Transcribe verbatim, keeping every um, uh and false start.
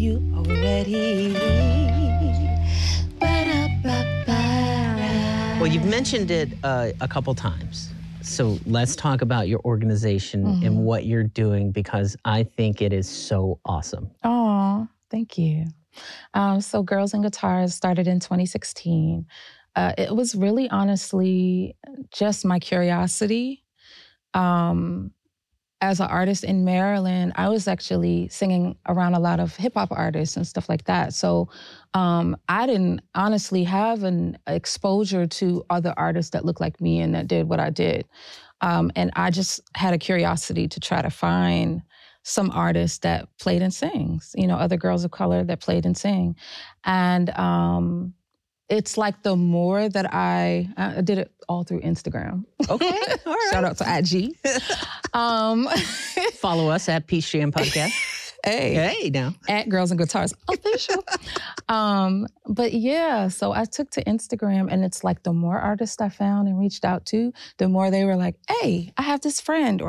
you already. Ba-da-ba-ba. Well, you've mentioned it uh, a couple times. So let's talk about your organization mm-hmm. and what you're doing, because I think it is so awesome. Oh, thank you. Um, so Girls and Guitars started in twenty sixteen. Uh, it was really honestly just my curiosity. Um, as an artist in Maryland, I was actually singing around a lot of hip hop artists and stuff like that. So um, I didn't honestly have an exposure to other artists that looked like me and that did what I did. Um, and I just had a curiosity to try to find some artists that played and sings, you know, other girls of color that played and sing. And um, it's like the more that I, I did it all through Instagram. Okay, all right. Shout out to I G. um, Follow us at Peace Jam Podcast. Hey. Hey, now. At Girls and Guitars Official. um, but yeah, so I took to Instagram, and it's like the more artists I found and reached out to, the more they were like, hey, I have this friend, or